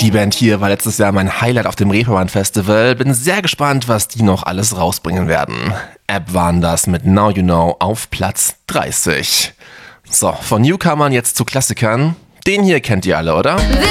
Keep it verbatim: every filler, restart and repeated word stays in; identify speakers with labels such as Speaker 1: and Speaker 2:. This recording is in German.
Speaker 1: Die Band hier war letztes Jahr mein Highlight auf dem Reeperbahn Festival. Bin sehr gespannt, was die noch alles rausbringen werden. App waren das mit Now You Know auf Platz dreißig. So, von Newcomern jetzt zu Klassikern. Den hier kennt ihr alle, oder?